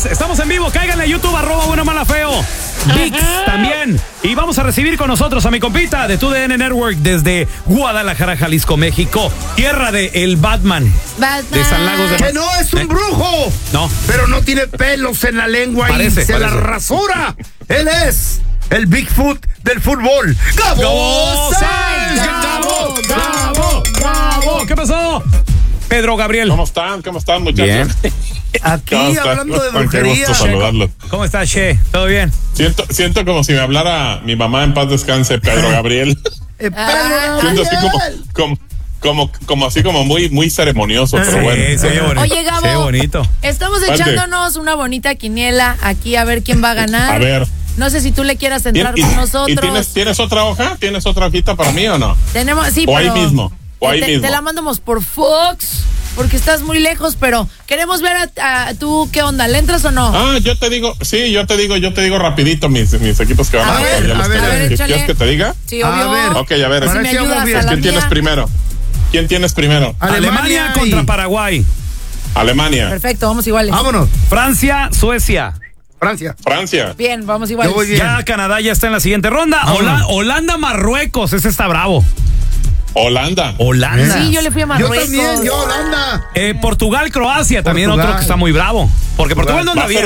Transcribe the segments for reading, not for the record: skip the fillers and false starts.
Vix, estamos en vivo. Cáiganle a YouTube, @buenomalafeo. Vix también. Y vamos a recibir con nosotros a mi compita de TUDN Network desde Guadalajara, Jalisco, México. Tierra de el Batman. De San Lagos de... ¡Que no es un brujo! No. Pero no tiene pelos en la lengua Parece. la rasura. Él es el Bigfoot del fútbol. ¡Gabo Sáenz! ¡Gabo! ¿Qué pasó? Pedro Gabriel. ¿Cómo están, muchachos? Bien. Aquí hablando de Qué brujería. gusto saludarlos. ¿Cómo estás, Che? ¿Todo bien? Siento como si me hablara mi mamá, en paz descanse, Pedro Gabriel. Pedro Siento así Gabriel. como así como muy ceremonioso, pero bueno. Sí, bonito. Oye, Gabo, Sí, bonito. estamos Mande. echándonos una bonita quiniela aquí a ver quién va a ganar. A ver. No sé si tú le quieras entrar con nosotros. ¿Tienes otra hoja? ¿Tienes otra hojita para mí o no? Tenemos, sí, O pero ahí mismo. te la mandamos por Fox, porque estás muy lejos, pero queremos ver a tú qué onda, ¿le entras o no? Yo te digo rapidito mis equipos que van a ver, hacer. Ya los a ver, tengo. a ver, échale. ¿Quieres que te diga? Sí, A obvio. ver. Ok, a ver. Si me Parecíamos ayudas bien. a la ¿Quién tienes mía. primero? ¿Quién tienes primero? Alemania y- contra Paraguay. Alemania. Perfecto, vamos iguales. Vámonos. Francia, Suecia. Francia. Bien, vamos Yo iguales. voy bien. Ya Canadá ya está en la siguiente ronda. Vámonos. Holanda, Marruecos. Ese está bravo. Holanda. Holanda. Sí, yo le fui a Yo Marruecos. también, yo Holanda. Portugal, Croacia. También Portugal. otro que está muy bravo. Porque Portugal no Va anda a ser bien.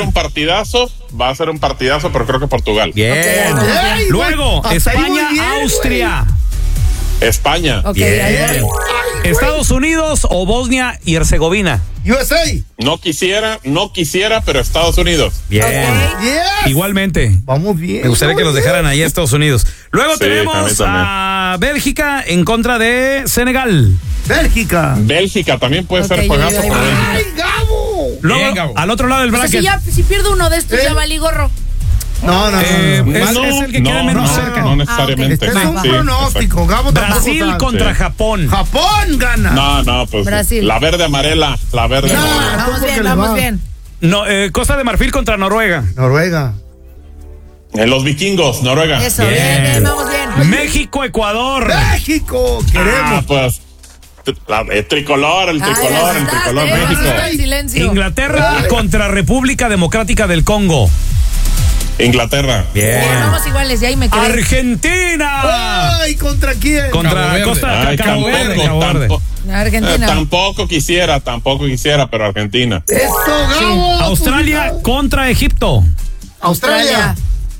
un partidazo, pero creo que Portugal. Bien. Ok, Ey, Luego, hasta ahí muy España, bien, Austria. España. Ok, Bien. ahí voy. Estados Unidos o Bosnia y Herzegovina. USA. No quisiera, pero Estados Unidos. Bien. Ok. Yes. Igualmente. Vamos bien. Me gustaría que los dejaran ahí a Estados Unidos. Luego Sí, a tenemos mí también. a Bélgica en contra de Senegal. Bélgica. Bélgica también puede Ok, ser yo juegazo ahí por voy. Bélgica. ¡Ay, Gabo! Luego, Bien, Gabo. al otro lado del O sea, bracket. si pierdo uno de estos, ¿Eh? ya valí gorro. No. Es el que queda menos cerca. No necesariamente. Este es un Sí, pronóstico. Gabo tampoco Brasil sabe. contra Sí. Japón. Japón gana. No, pues Brasil. la verde amarela. No. Vamos bien, porque le vamos va. bien. No, Costa de Marfil contra Noruega. Noruega. Los vikingos, Noruega. Eso, bien, vamos bien. México, Ecuador. México. Queremos. Pues el tricolor, Ay, asustaste, México. asustaste el silencio. Inglaterra contra República Democrática del Congo. Inglaterra. Bien, vamos iguales, y ahí me quedé. Argentina. Ay, ¿contra quién? Contra Costa Ay, Cabo Verde. Cabo Verde. Argentina. Tampoco quisiera, pero Argentina. Eso, Gabo. Australia contra Egipto. Australia.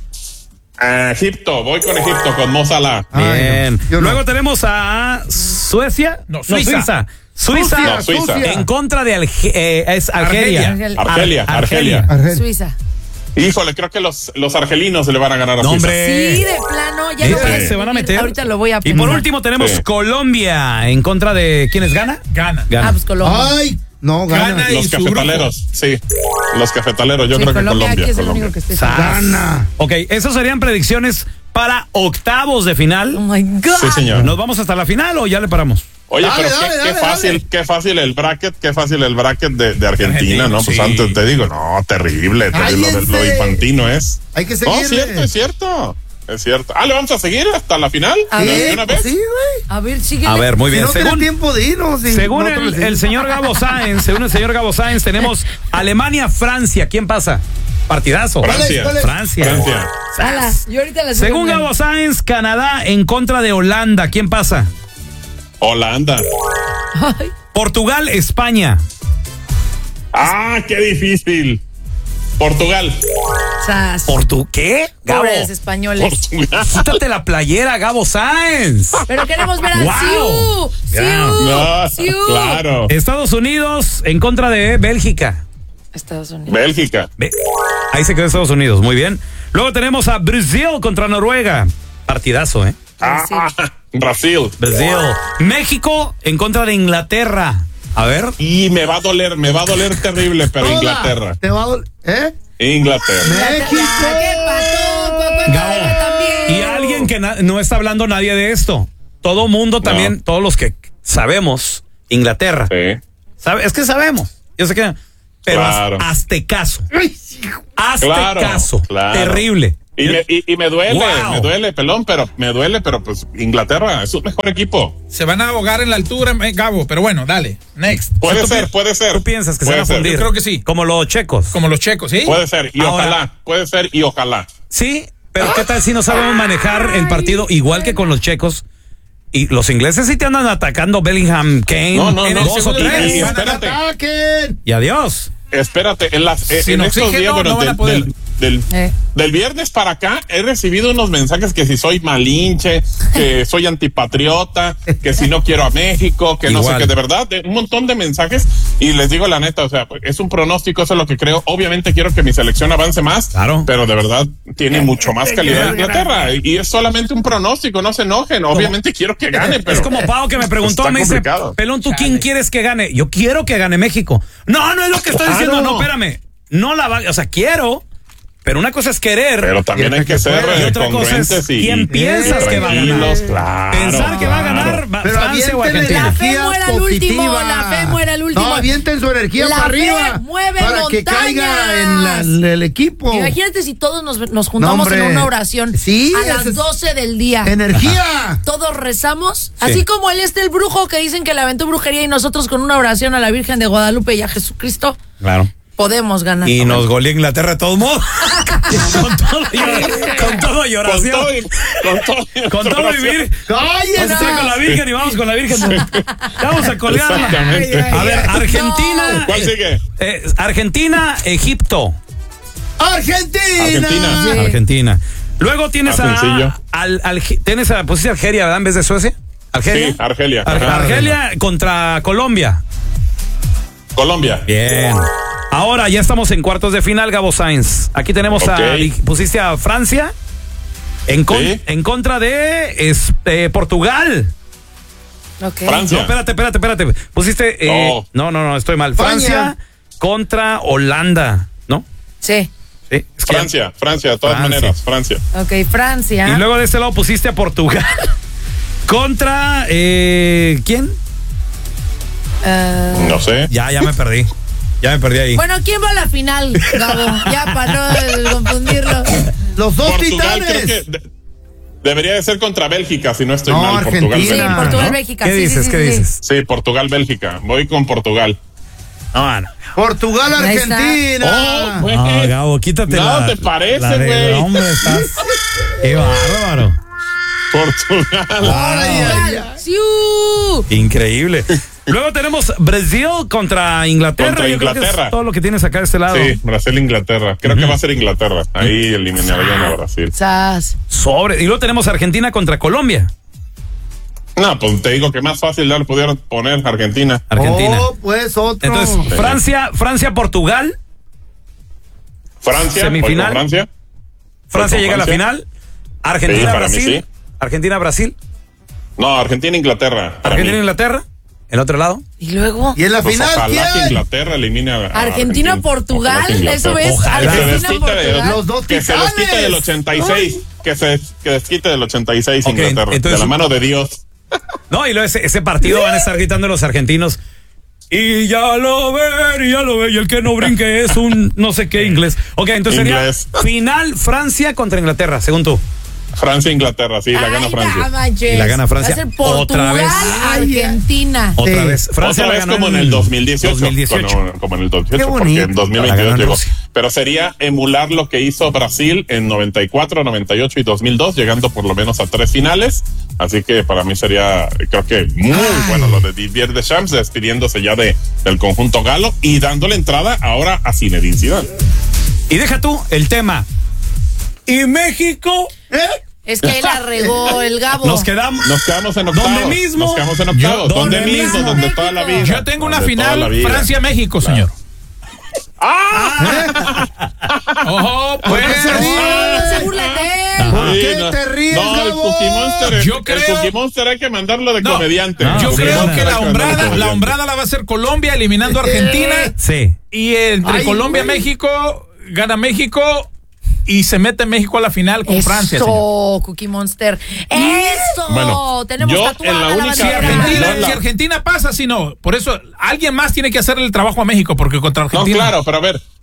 Egipto, voy con Egipto, con Mo Salah. Ay, Bien. no, yo no. Luego tenemos a Suecia. No, Suiza. Suiza. No, Suiza. En contra de Algeria. Argelia. Suiza. Híjole, creo que los argelinos se le van a ganar a No, Suiza. hombre. Sí, de plano, ya Sí, lo voy a se van a meter. Ahorita lo voy a Y poner. por último tenemos Sí. Colombia en contra de ¿quiénes gana? Gana. Ah, pues Colombia. Ay, no, gana. Los cafetaleros, sí. Los cafetaleros, yo Sí, creo que Colombia, aquí Colombia. es el único que esté. Gana. Ok, esas serían predicciones para octavos de Oh final. my God. Sí, señor. ¿Nos vamos hasta la final o ya le paramos? Oye, Dale, pero dale, qué dale. fácil el bracket de Argentina, ¿no? Pues sí. antes te digo, no, terrible, Cállense. lo infantino es. Hay que No, seguirle. es cierto. ¿Le vamos a seguir hasta la final? A ¿De ver, una vez? Sí, güey. A ver, sigue. A ver, muy Si bien. no tiene tiempo de irnos. sí, Según nosotros le el seguimos. señor Gabo Sáenz, tenemos Alemania, Francia. ¿Quién pasa? Partidazo. Francia. ¿Cuál es? Francia. Ala, yo ahorita la sigo Según viendo. Gabo Sáenz, Canadá en contra de Holanda. ¿Quién pasa? Holanda. Ay, Portugal, España. Qué difícil. Portugal. sas. ¿Qué? Gabo. Pobres españoles. Portugal. Quítate la playera, Gabo Sáenz. Pero queremos ver al Wow. Siu. No, Siu. claro. Estados Unidos en contra de Bélgica. Estados Unidos. Bélgica. Ahí se quedó Estados Unidos, muy bien. Luego tenemos a Brasil contra Noruega. Partidazo, ¿eh? Brasil. Brasil. México en contra de Inglaterra. A ver. Y me va a doler terrible, pero Toda. Inglaterra. Te va a doler. ¿Eh? Inglaterra. México. ¿Qué pasó? Gabo. También. Y alguien que no está hablando nadie de esto. Todo mundo también, todos los que sabemos, Inglaterra. Sí. Es que sabemos. Yo sé que. Pero Claro. hazte caso. Ay, hijo. Hazte Claro, caso. claro. Terrible. Y me duele, pelón, pero me duele, pero pues Inglaterra es su mejor equipo. Se van a ahogar en la altura, Gabo, pero bueno, dale, next. Puede ser. ¿Tú piensas que se Puede van a ser. fundir? Yo creo que sí. Como los checos. Como los checos, ¿sí? Puede ser, y Ahora- ojalá. Sí, pero ¿qué tal si no sabemos manejar el partido igual que con los checos? Y los ingleses sí te andan atacando Bellingham, Kane, No, en no. dos o Y tres. espérate. ¡Ataquen! Y adiós. Espérate, en Sin estos oxígeno días, bueno, no van a poder. del viernes para acá he recibido unos mensajes que si soy malinche, que soy antipatriota, que si no quiero a México, que no sé Igual. qué, de verdad, un montón de mensajes, y les digo la neta, o sea, es un pronóstico, eso es lo que creo. Obviamente quiero que mi selección avance más, Claro. pero de verdad tiene mucho más calidad Inglaterra, y es solamente un pronóstico, no se enojen, obviamente quiero que gane, pero Es como Pau que me preguntó, está me dice, complicado. Pelón, ¿tú quién quieres que gane? Yo quiero que gane México. No, no es lo que estoy Claro. diciendo, no, espérame. No la va, o sea, quiero, pero una cosa es querer. Pero también hay que ser y otra cosa es congruentes y quién piensas que va a ganar. tranquilos, claro, Pensar que va a ganar Pero Francia o avienten Argentina. La fe energía muera al último, positiva. la fe muera al último. No, avienten su energía La para fe arriba. mueve para que montañas. caiga en el equipo. Imagínate si todos nos juntamos No, hombre. en una oración Sí, a las ese es- 12 del día. Energía. Todos rezamos, así como el brujo que dicen que le aventó brujería y nosotros con una oración a la Virgen de Guadalupe y a Jesucristo Claro. podemos ganar. Y nos goleó Inglaterra de todos modos. con todo y oración. Con todo vivir. ¡Cállense! Vamos a estar con la Virgen y vamos con la Virgen. Vamos a colgarla. Exactamente. A ver, Argentina. ¿Cuál sigue? Argentina, Egipto. ¡Argentina! Argentina. Argentina. Luego tienes Más sencillo. tienes a pusiste Algeria, ¿verdad? En vez de Suecia. Argelia. Sí, Argelia. Argelia contra Colombia. Colombia. Bien. Ahora ya estamos en cuartos de final, Gabo Sainz. Aquí tenemos Ok. pusiste a Francia Sí. en contra de Portugal. Ok. Francia. No, espérate. Pusiste no, estoy mal. España. Francia contra Holanda, ¿no? Sí. Sí. Es que- Francia, de todas Francia. maneras, Francia. Ok, Francia. Y luego de este lado pusiste a Portugal contra ¿quién? No sé. Ya me perdí. Ya me perdí ahí. Bueno, ¿quién va a la final, Gabo? Ya para no confundirlo. Los dos Portugal titanes. creo que debería de ser contra Bélgica, si no estoy No, mal. Argentina. Sí, Portugal. Portugal, ¿no? Bélgica. ¿Qué sí, dices? sí, ¿Qué sí, sí. dices? Sí, Portugal, Bélgica. Voy con Portugal. No. Portugal, Ahí está. Argentina. Oh, güey. No, Gabo, quítate No, la. te parece, la de- güey. Hombre, estás. Qué bárbaro. Portugal. Ay, ay, ay. ¡Siu! Increíble. Luego tenemos Brasil contra Inglaterra. Contra Yo creo que Inglaterra. es todo lo que tienes acá de este lado. Sí, Brasil, Inglaterra. Creo que va a ser Inglaterra. Ahí eliminarían a Brasil. Sas. Y luego tenemos Argentina contra Colombia. No, pues te digo que más fácil le pudieron poner Argentina. Argentina. Oh, pues otro. Entonces, Francia, Portugal. Francia. Semifinal. voy con Francia. Francia con llega a la Francia. final. Argentina, Sí, para mí Brasil. sí. Argentina, Brasil. No, Argentina, Inglaterra. para Argentina, mí. Inglaterra. El otro lado. Y luego. Y en la Pues final, ojalá que ¿quién? Inglaterra elimine a Argentina, Portugal, Ojalá que Inglaterra. eso es. Ojalá. Que se Argentina, desquite de- Portugal. Los dos que se desquite titanes. del 86. Que se desquite del 86 Ok, Inglaterra. entonces- de la mano de Dios. No, y luego ese partido van a estar gritando los argentinos. Y ya lo ve. Y el que no brinque es un no sé qué inglés. Ok, entonces Inglés. sería final Francia contra Inglaterra, según tú. Francia, Inglaterra. Sí, la gana Ay, Francia. no manches. Y la gana Francia. Va a ser Portugal, Otra vez. Argentina. Otra Sí. vez. Francia Otra la vez ganó como en el 2018. 2018. Como en el 2018, Qué porque bonito. en La 2022 ganó llegó. Rusia. Pero sería emular lo que hizo Brasil en 94, 98 y 2002, llegando por lo menos a 3 finales. Así que para mí sería, creo que muy bueno lo de Didier Deschamps, despidiéndose ya del conjunto galo y dándole entrada ahora a Zinedine Zidane. Y deja tú el tema. ¿Y México? Es que ahí la regó el Gabo. Nos quedamos. Nos quedamos en octavos. ¿Dónde mismo? Nos quedamos en octavos. Yo- ¿Dónde ¿dónde mismo? mismo? Donde toda la vida. Yo tengo una Donde toda la final vida. Francia-México, señor. Ojo, ¿Por qué pues. se ríe? Se burla de él. ¿Por Sí, qué no. te ríes, No, el Gabo? Cookie Monster. Yo El creo- Cookie Monster hay que mandarlo de No. comediante. No, Yo sí, creo no, que hay la mandarlo de hombrada comediante. la va a hacer Colombia eliminando a Argentina. Sí. Y entre Ay, Colombia y güey. México, gana México y se mete México a la final con Francia, señor. Eso, Cookie Monster. Eso. Bueno, tenemos yo tatuada en la única- Si bandera. Argentina, No, si Argentina pasa, si no. Por eso alguien más tiene que hacerle el trabajo a México, porque contra No, Argentina. claro, pero a ver,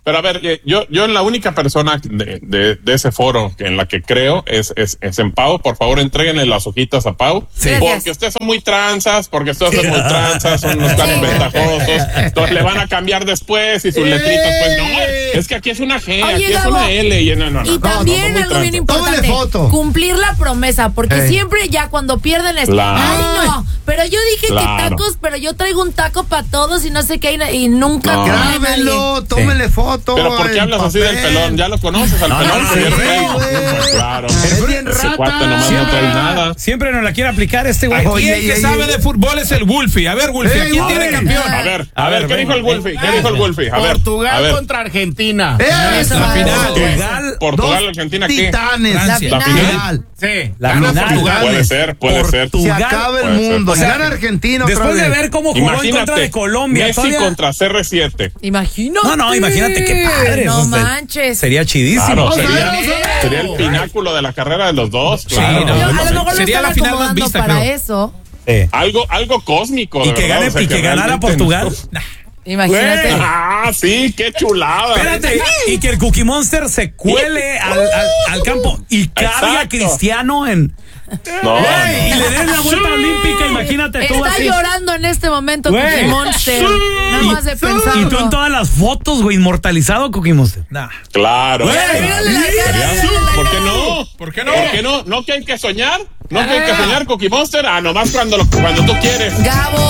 Pero a ver, yo la única persona de ese foro en la que creo es en Pau. Por favor, entréguenle las hojitas a Pau. Sí. Porque ustedes son muy tranzas, son muy tranzas, son unos caras ventajosos. Entonces le van a cambiar después y sus letritas, pues no, es que aquí es una G, aquí es una L. Y también algo bien importante, cumplir la promesa, porque siempre ya cuando pierden ay no, pero yo dije que tacos, pero yo traigo un taco para todos y no sé qué, y nunca. Grábenlo, tómenle foto. Pero ¿por qué hablas así del pelón? ¿Ya lo conoces al pelón? Claro. Es bien Ese cuate nomás no trae nada. Siempre nos la quiere aplicar este güey. Aquí el que sabe de fútbol es el Wolfie. A ver, Wolfie, ¿a quién tiene campeón? A ver, ¿qué dijo el Wolfie? A ver, Portugal contra Argentina. La final. Portugal, Argentina, ¿qué? Titanes. La final. Sí. La final. Puede ser. Se acaba el mundo. O sea, gana Argentina otra después de vez. ver cómo jugó en contra de Colombia. Messi contra CR7. Imagínate. No, imagínate qué padre. No manches. Sería chidísimo. Claro, sería el pináculo de la carrera de los dos. Claro. Sí, A lo mejor sería la final más vista, para creo. eso. Algo cósmico. Y que gane, y que ganara Portugal. Imagínate. Sí, qué chulada. Espérate, y que el Cookie Monster se cuele al campo y cargue a Cristiano en. No. Y le den la vuelta olímpica, imagínate tú Está así. llorando en este momento Güey. Cookie Monster. Nada más de pensarlo. Y tú en todas las fotos, güey, inmortalizado Cookie Monster. Claro. Mírale la cara, mírale la ¿Por qué cara. no? ¿Por qué no? ¿Por qué no? ¿No que hay que soñar? ¿No que hay que soñar, Cookie Monster? Nomás cuando tú quieres. Gabo.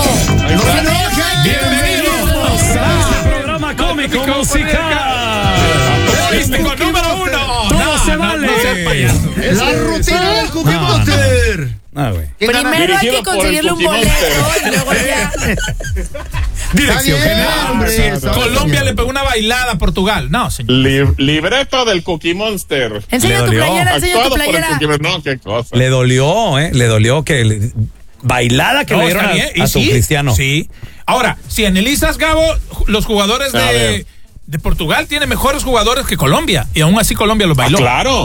Bienvenidos a este programa cómico musical. Holístico número 1. Todo se vale. La rutina del Cookie Monster. Güey. Primero hay Dirigido que por el conseguirle un Cookie boleto Monster. y luego ya. Dirección general. Colombia le pegó una bailada a Portugal. No, señor. Libreto del Cookie Monster. Enseña tu dolió. playera, enseña tu Actuado por el playera. Cookie Monster. No, qué cosa. Le dolió que bailada que No, le dieron está bien. a Y su sí, Cristiano. Sí. Ahora, si analizas, Gabo, los jugadores A ver. de Portugal tienen mejores jugadores que Colombia. Y aún así Colombia los bailó.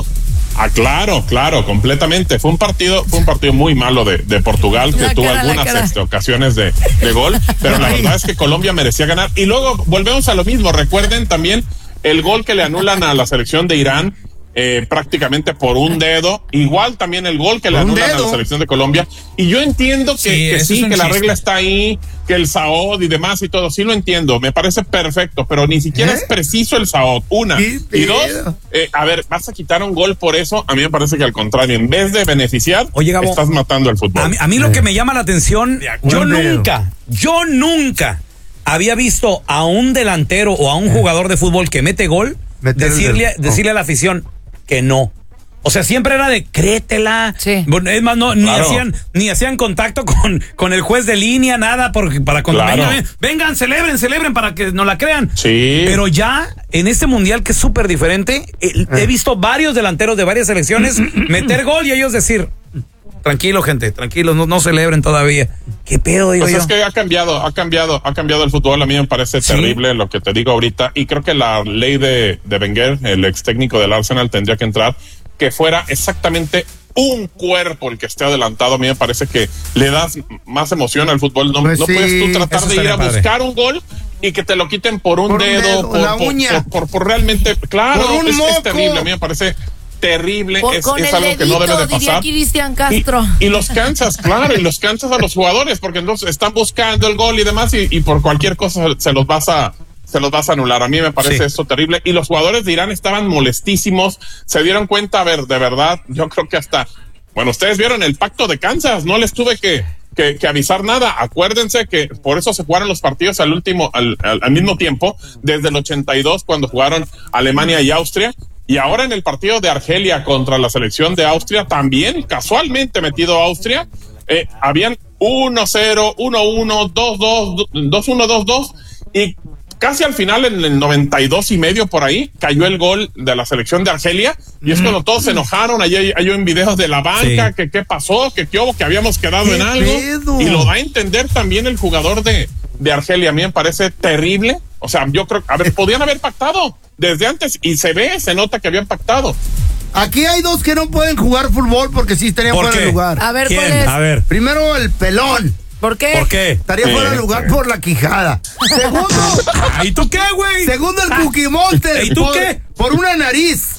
Claro, completamente. Fue un partido muy malo de Portugal, que La tuvo cara, la algunas cara. ocasiones de gol, pero la verdad es que Colombia merecía ganar. Y luego volvemos a lo mismo. Recuerden también el gol que le anulan a la selección de Irán, prácticamente por un dedo. Igual también el gol que le anulan a la selección de Colombia. Y yo entiendo que eso es un que la chiste. regla está ahí, que el SAOD y demás y todo, sí lo entiendo, me parece perfecto, pero ni siquiera es preciso el SAOD, una. Y dos, a ver, vas a quitar un gol por eso. A mí me parece que al contrario, en vez de beneficiar, Oye, Gabo, estás matando el fútbol. A mí lo que me llama la atención, yo nunca había visto a un delantero o a un jugador de fútbol que mete gol decirle a la afición que no. O sea, siempre era de créetela. Sí. Es más, ni hacían contacto con el juez de línea, nada para cuando vengan, celebren para que nos la crean. Sí. Pero ya en este mundial que es súper diferente, he visto varios delanteros de varias selecciones meter gol y ellos decir: tranquilo, gente, tranquilos, no celebren todavía. ¿Qué pedo, digo Pues yo? es que ha cambiado el fútbol. A mí me parece terrible lo que te digo ahorita, y creo que la ley de Wenger, el ex técnico del Arsenal, tendría que entrar, que fuera exactamente un cuerpo el que esté adelantado. A mí me parece que le das más emoción al fútbol. No puedes tú tratar de ir a buscar un gol y que te lo quiten por un dedo, por realmente, claro, por un es moco. terrible. A mí me parece terrible, es Con el algo que no debe de dedito, diría pasar. Cristian Castro. Y los cansas, claro, y los cansas a los jugadores, porque entonces están buscando el gol y demás, y por cualquier cosa se los vas a anular. A mí me parece esto terrible. Y los jugadores de Irán estaban molestísimos, se dieron cuenta, a ver, de verdad, yo creo que ustedes vieron el pacto de Kansas, no les tuve que avisar nada. Acuérdense que por eso se jugaron los partidos al mismo tiempo, desde el 82, cuando jugaron Alemania y Austria. Y ahora en el partido de Argelia contra la selección de Austria, también casualmente metido a Austria, habían 1-0, 1-1, 2-2, 2-1, 2-2, y casi al final, en el 92.5 por ahí, cayó el gol de la selección de Argelia, y es cuando todos se enojaron. Hay en videos de la banca, que qué pasó, que hubo, que habíamos quedado en algo, y lo da a entender también el jugador de Argelia. A mí me parece terrible. O sea, yo creo, podían haber pactado desde antes, y se nota que habían pactado. Aquí hay dos que no pueden jugar fútbol porque sí estarían fuera de lugar. A ver, ¿quién? ¿cuál es? A ver. Primero, el pelón. ¿Por qué? ¿Por qué? Estaría fuera de lugar por la quijada. Segundo. ¿Y tú qué, güey? Segundo, el Cookie Monster. ¿Y tú qué? Por una nariz.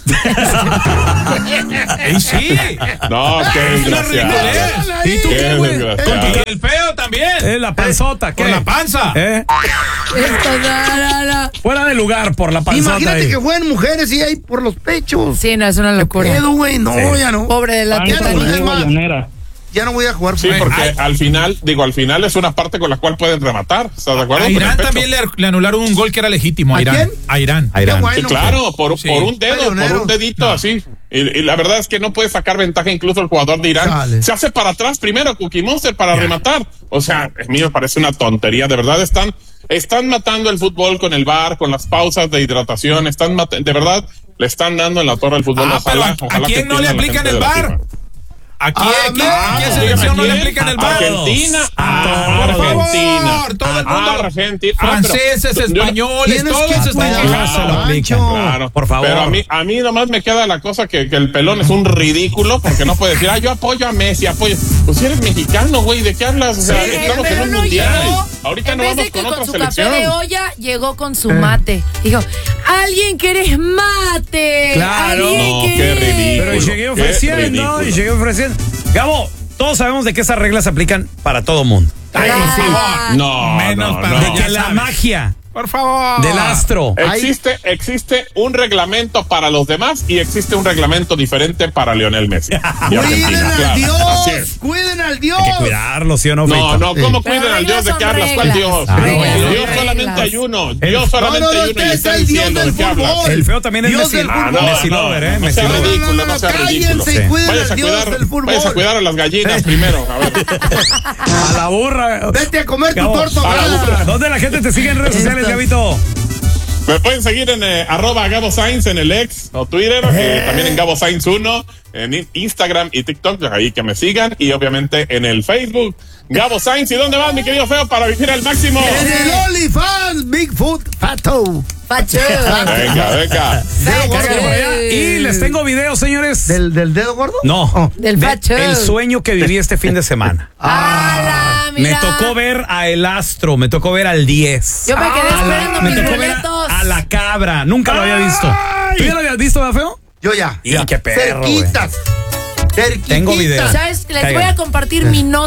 ¿Y sí? No, qué desgraciado. ¿Y tú qué, güey? Y el feo también. La panzota, ¿qué? Por la panza. Esto, no. Fuera de lugar por la panzota. Imagínate ahí. que jueguen mujeres y ahí por los pechos. Sí, no, es una locura. Pedo, güey, no, ya no. Pobre de la Ya no, tía. es más, ya no voy a jugar. Sí, porque al final es una parte con la cual pueden rematar. ¿Estás de acuerdo? A Con el Irán pecho. también le anularon un gol que era legítimo. ¿A Irán. quién? A Irán. A Irán. Qué bueno. Sí, claro, por un dedo, Peleonero. por un dedito así. Y la verdad es que no puede sacar ventaja incluso el jugador de Irán. Chale. Se hace para atrás primero Cookie Monster para rematar. O sea, a mí me parece una tontería. De verdad están matando el fútbol con el VAR, con las pausas de hidratación. De verdad, le están dando en la torre al fútbol. Pero ¿a quién no le aplican el VAR? ¿A qué selección no le aplican el VAR? Argentina. Por favor, todo el mundo. Argentina. Franceses, españoles, todos se están quejando. Claro, por favor. Pero a mí nomás me queda la cosa que el pelón es un ridículo porque no puede decir, yo apoyo a Messi, Pues si eres mexicano, güey, ¿de qué hablas? O sea, estamos en un mundial. Ahorita no vamos con otra selección. En vez de que con su café de olla, llegó con su mate. Dijo, alguien que eres mate. Claro. No, qué ridículo. Pero llegué ofreciendo. Gabo, todos sabemos de que esas reglas se aplican para todo mundo. No, Menos para De ya que la sabes. magia Por favor. del astro. Existe un reglamento para los demás y existe un reglamento diferente para Lionel Messi. Y Cuiden Argentina, al claro. Así Dios. es. Cuiden al Dios. Hay que cuidarlo, ¿sí o no, Feito? No, ¿cómo Pero cuiden al Dios? ¿De son qué hablas? ¿Cuál reglas. Dios? Dios solamente hay uno. Dios solamente hay uno. Y es está el Dios diciendo del de qué hablas. fútbol. El feo también es Dios Messi. del fútbol. Messi lover, no Messi sea lover. ridículo, no sea ridículo. Cállense y cuiden Vayas al a Dios cuidar, del fútbol. vayas a cuidar a las gallinas primero. A ver. A la burra. Vete a comer tu Gabo, torta a la ahogada. burra. ¿Dónde la gente te sigue en redes sociales, Gabito? Me pueden seguir en @Gabo Sainz en el X o Twitter, también en Gabo Sainz 1, en Instagram y TikTok, ahí que me sigan, y obviamente en el Facebook, Gabo Sainz. ¿Y dónde vas, mi querido feo, para vivir al máximo? En el OnlyFans, Bigfoot Fato. Pacho. Venga. Cárgale por allá. Y les tengo videos, señores. ¿Del dedo gordo? No. Oh. Del facho. El sueño que viví este fin de semana. Me Mira. tocó ver a el astro, me tocó ver al 10. Yo me quedé esperando Me mis tocó ver boletos. a la cabra. Nunca lo había visto. ¿Tú ya lo habías visto, verdad, feo? Yo ya. Y qué perro, güey. Cerquitas. Tengo videos. ¿Sabes? Les voy a compartir mi